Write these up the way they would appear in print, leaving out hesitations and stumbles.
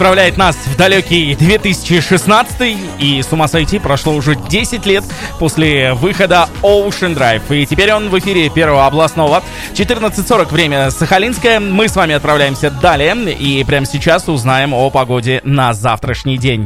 Отправляет нас в далекий 2016, и с ума сойти, прошло уже 10 лет после выхода Ocean Drive. И теперь он в эфире Первого областного. 14:40 время Сахалинское. Мы с вами отправляемся далее, и прямо сейчас узнаем о погоде на завтрашний день.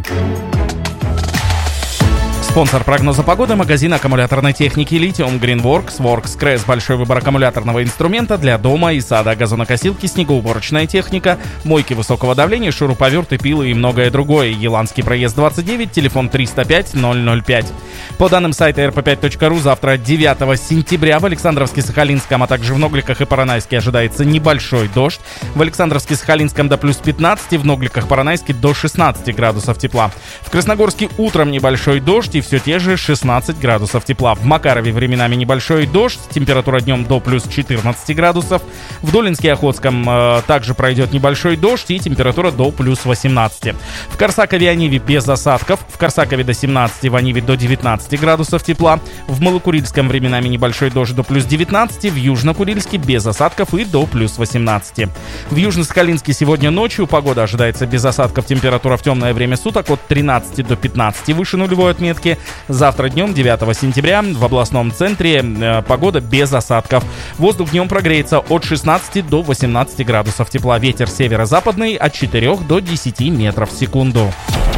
Спонсор прогноза погоды — магазин аккумуляторной техники Lithium Greenworks. WorksCrest — большой выбор аккумуляторного инструмента для дома и сада, газонокосилки, снегоуборочная техника, мойки высокого давления, шуруповерты, пилы и многое другое. Еланский проезд 29, телефон 305-005. По данным сайта rp5.ru, завтра 9 сентября в Александровске-Сахалинском, а также в Ногликах и Поронайске ожидается небольшой дождь. В Александровске-Сахалинском до плюс 15, в Ногликах-Поронайске до 16 градусов тепла. В Красногорске утром небольшой дождь и все те же 16 градусов тепла. В Макарове временами небольшой дождь, температура днем до плюс 14 градусов. В Долинске и Охотском также пройдет небольшой дождь и температура до плюс 18. В Корсакове и Ониве без осадков. В Корсакове до 17, в Ониве до 19 градусов тепла. В Малокурильском временами небольшой дождь до плюс 19. В Южно-Курильске без осадков и до плюс 18. В Южно-Сахалинске сегодня ночью погода ожидается без осадков. Температура в темное время суток от 13 до 15 выше нулевой отметки. Завтра днем, 9 сентября, в областном центре погода без осадков. Воздух днем прогреется от 16 до 18 градусов тепла. Ветер северо-западный от 4 до 10 метров в секунду.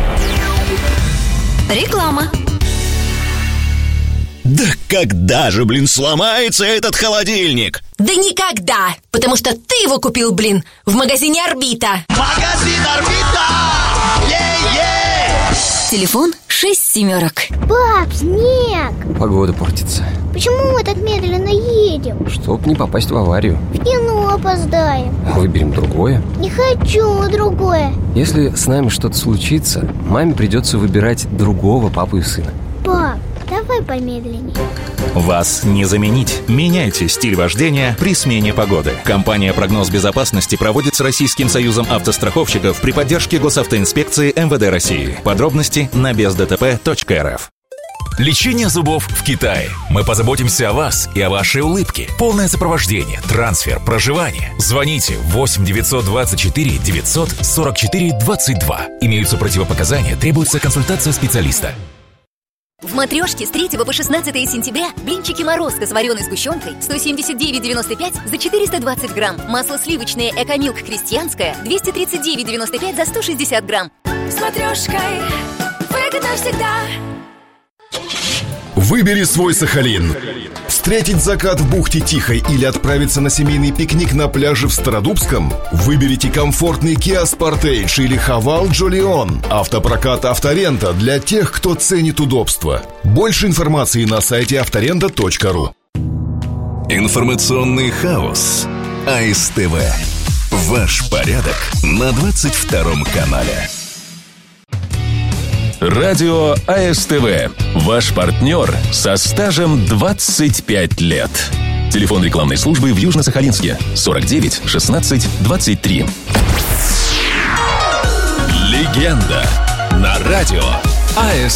Реклама. Да когда же, сломается этот холодильник? Да никогда! Потому что ты его купил, в магазине «Орбита». Магазин «Орбита». Телефон 67. Пап, снег! Погода портится. Почему мы так медленно едем? Чтоб не попасть в аварию. В кино опоздаем. Выберем другое. Не хочу другое. Если с нами что-то случится, маме придется выбирать другого папу и сына. Пап, давай помедленнее. Вас не заменить. Меняйте стиль вождения при смене погоды. Компания «Прогноз безопасности» проводит с Российским союзом автостраховщиков при поддержке Госавтоинспекции МВД России. Подробности на бездтп.рф. Лечение зубов в Китае. Мы позаботимся о вас и о вашей улыбке. Полное сопровождение, трансфер, проживание. Звоните 8 924 900 44 22. Имеются противопоказания, требуется консультация специалиста. В «Матрешке» с 3 по 16 сентября блинчики «Морозко» с вареной сгущенкой 179,95 за 420 грамм. Масло сливочное «Экомилк» крестьянское 239,95 за 160 грамм. С «Матрешкой» выгодно всегда. Выбери свой Сахалин. Встретить закат в бухте Тихой или отправиться на семейный пикник на пляже в Стародубском? Выберите комфортный Kia Sportage или Haval Jolion. Автопрокат «Авторента» для тех, кто ценит удобство. Больше информации на сайте авторента.ру. Информационный хаос. АСТВ. Ваш порядок на 22-м канале. Радио АСТВ. Ваш партнер со стажем 25 лет. Телефон рекламной службы в Южно-Сахалинске 49 16 23. Легенда на радио АСТВ.